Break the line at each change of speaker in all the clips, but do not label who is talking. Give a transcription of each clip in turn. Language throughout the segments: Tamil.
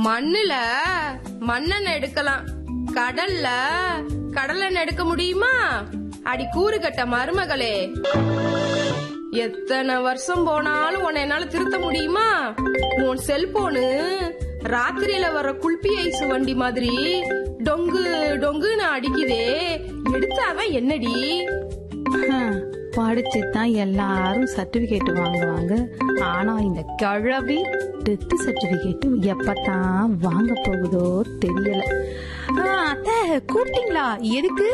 மண்ணுல மண்ணெண்ணெய் எடுக்கலாம், கடல்ல கடலெண்ணெய் எடுக்க முடியுமா? அடி கூறுகட்ட மருமகளே, எத்தனை வருஷம் போனாலும் உன்னை என்னால திருத்த முடியுமா? உன் செல்போனு ராத்திரியில வர குல்பி ஐஸ் வண்டி மாதிரி டொங்கு டொங்குன்னு அடிக்குதே, எடுத்தாவ என்னடி?
படிச்சுதான் எல்லாரும் சர்டிபிகேட் வாங்குவாங்க. ஆனா இந்த கிழவி டெத் சர்டிபிகேட் எப்பதான் வாங்க போகுதோ தெரியல. அத்தை கூப்பிட்டீங்களா? எதுக்கு?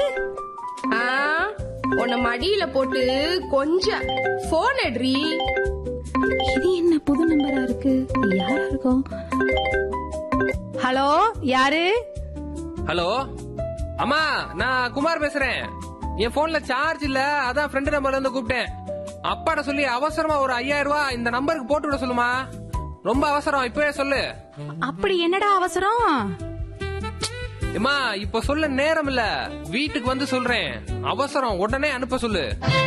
உன்னை மடியில போட்டு கொஞ்சம் போன் எடுறி.
இது என்ன புது நம்பரா இருக்கு? யாரா இருக்கும்? ஹலோ, யாரு?
ஹலோ அம்மா, நான் குமார் பேசுறேன். என் போன்ல சார்ஜ் இல்ல, அதான் ஃப்ரெண்ட் நம்பர்ல இருந்து கூப்பிட்டேன். அப்பாட சொல்லி அவசரமா ஒரு 5000 ரூபாய் இந்த நம்பருக்கு போட்டு விட சொல்லுமா. ரொம்ப அவசரம், இப்பவே சொல்லு.
அப்படி என்னடா அவசரம்?
அம்மா இப்ப சொல்ல நேரம் இல்ல, வீட்டுக்கு வந்து சொல்றேன். அவசரம், உடனே அனுப்ப சொல்லு.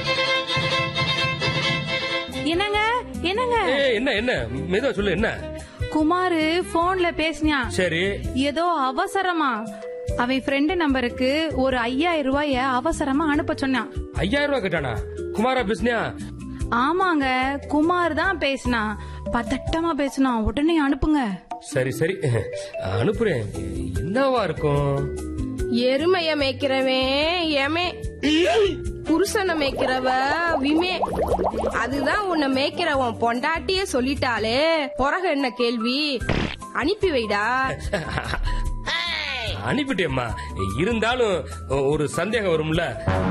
என்னங்க என்னங்க?
என்ன என்ன மெதுவா சொல்லு. என்ன?
குமாரு போன்ல பேசினா. சரி. ஏதோ அவசரமா அவன் ஃப்ரெண்ட் நம்பருக்கு ஒரு 5000 ரூபாய அவசரமா அனுப்ப சொன்னான்.
5000 ரூபாய் கேட்டானா? குமாரா பேசினியா?
ஆமாங்க, குமார் தான் பேசினா. பதட்டமா பேசினா. உடனே அனுப்புங்க.
சரி சரி அனுப்புறேன். என்னவா இருக்கும்?
எருமைய மேய்க்கிறவன் எமே, புருஷனை மேய்க்கிறவ விமே. அதுதான் உன்னை மேய்க்கிறவன் பொண்டாட்டியே சொல்லிட்டாலே, பிறகு என்ன கேள்வி? அனுப்பி வைடா.
அனுப்பிட்டேம்மா. இருந்தாலும் ஒரு சந்தேகம் வரும்ல,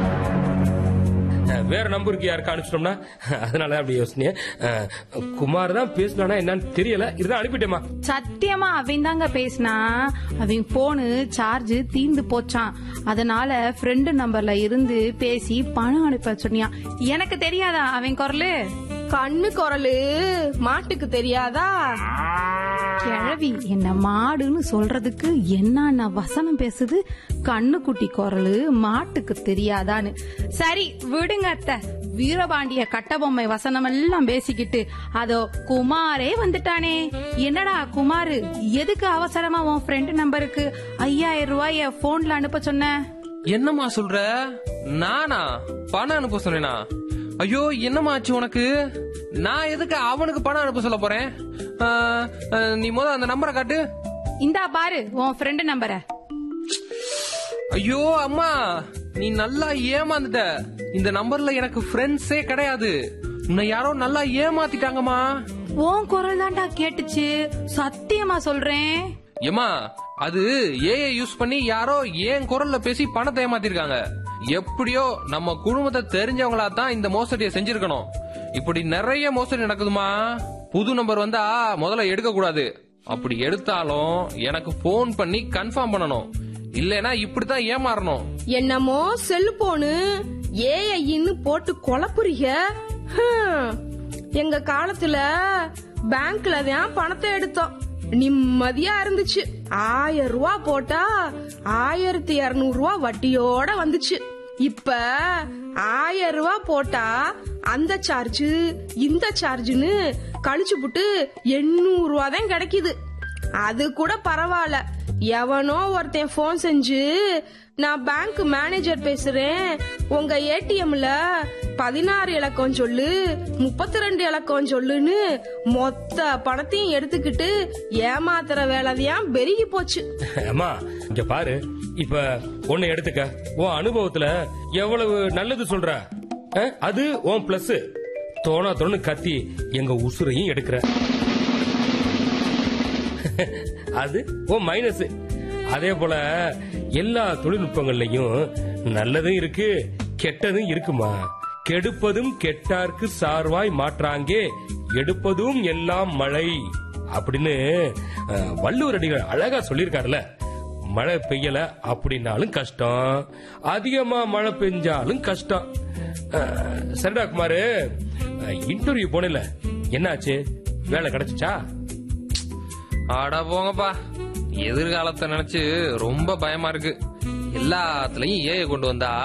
வேற நம்பருக்கு யாருக்கு அனுப்பிச்சிட்டோம்னா, அதனால அப்படி யோசனைய. குமார் தான் பேசினா என்னன்னு தெரியல, இதுதான் அனுப்பிட்டேம்மா.
சத்தியமா அவன் தாங்க பேசினா. அவன் போனு சார்ஜ் தீந்து போச்சான். அதனால ஃப்ரெண்ட் நம்பர்ல இருந்து பேசி பணம் அனுப்ப சொன்னியான். எனக்கு தெரியாதா அவன் குரலு?
கண்ணு குரலு மாட்டுக்கு தெரியாதா?
கிழவி என்ன மாடுன்னு சொல்றதுக்கு என்ன வசனம் பேசுது. கண்ணுக்குட்டி குரலு மாட்டுக்கு தெரியாதான்னு. சரி விடுங்க அத்தை. வீரபாண்டிய கட்டபொம்மை வசனம் எல்லாம் பேசிக்கிட்டு அதோ குமாரே வந்துட்டானே. என்னடா குமாரு, எதுக்கு அவசரமா உன் ஃப்ரெண்ட் நம்பருக்கு 5000 ரூபாய போன்ல அனுப்ப சொன்ன?
என்னம்மா சொல்ற? நானா பணம் அனுப்ப சொன்னேனா? ஐயோ, என்னம்மா ஆச்சு உனக்கு? நான் எதுக்கு அவனுக்கு பணம் அனுப்ப சொல்ல போறேன்? நீ முதல்ல அந்த நம்பரை காட்டு.
இந்தா பாரு உன் ஃப்ரெண்ட் நம்பரை.
ஐயோ அம்மா, நீ நல்லா ஏமாந்துட்ட. இந்த நம்பர்ல எனக்கு ஃப்ரெண்ட்ஸே கிடையாது. உன்னை யாரோ நல்லா ஏமாத்திட்டாங்கம்மா.
உன் குரல் தான்டா கேட்டுச்சு, சத்தியமா சொல்றேன்.
ஏமா, அது ஏஐ யூஸ் பண்ணி யாரோ ஏன் குரல்ல பேசி பணத்தை ஏமாத்திருக்காங்க. எப்படியோ நம்ம குடும்பத்தை தெரிஞ்சவங்களா தான் இந்த மோசடியை செஞ்சிருக்கணும். இப்படி நிறைய மோசடி நடக்குதுமா. புது நம்பர் வந்தா முதல்ல எடுக்க கூடாது. அப்படி எடுத்தாலும் எனக்கு போன் பண்ணி கன்ஃபார்ம் பண்ணணும். இல்லனா இப்படித்தான் ஏமாறணும்.
என்னமோ செல்போனு ஏஐன்னு போட்டு குழப்புறீங்க. எங்க காலத்துல பேங்க்ல தான் பணத்தை எடுத்தோம், நிம்மதியா இருந்துச்சு. 1000 ரூபாய் போட்டா 1200 ரூபாய் வட்டியோட வந்துச்சு. இப்ப 1000 ரூபாய் போட்டா அந்த சார்ஜ் இந்த சார்ஜ்னு கழிச்சு புட்டு 800 ரூபாய் தான் கிடைக்குது. அது கூட பரவாயில்ல, எவனோ ஒருத்தன் போன் செஞ்சு, நான் பேங்க் மேனேஜர் பேசுறேன், உங்க ஏடிஎம்ல 16 இலக்கம் சொல்லு, 32 இலக்கம் சொல்லுன்னு மொத்த பணத்தையும் எடுத்துக்கிட்டு ஏமாத்துற வேலைதான் பெருகி போச்சு.
அம்மா இங்க பாரு, இப்ப ஒன்னு எடுத்துக்க. உன் அனுபவத்துல எவ்வளவு நல்லது சொல்ற, அது உன் பிளஸ். தோணா தோணு கத்தி எங்க உசுரையும் எடுக்கிற, அது உன் மைனஸ். அதே போல எல்லா தொழில்நுட்பங்கள்லயும் நல்லதும் இருக்கு, கெட்டதும் இருக்குமா. கெடுப்பதும் கெட்டார்க்கு சார்வாய் மாற்றாங்கே, எடுப்பதும் எல்லாம் மழை அப்படின்னு வள்ளுவர் அடிகள் அழகா சொல்லிருக்காருல. மழை பெய்யல அப்படின்னாலும் கஷ்டம், அதிகமா மழை பெஞ்சாலும் கஷ்டம். சரிடா குமாரு, இன்டர்வியூ போனல, என்னாச்சு? வேலை கிடைச்சிச்சா?
ஆடா போங்கப்பா, எதிர்காலத்தை நினைச்சு ரொம்ப பயமா இருக்கு. எல்லாத்துலயும் ஏஐ கொண்டு வந்தா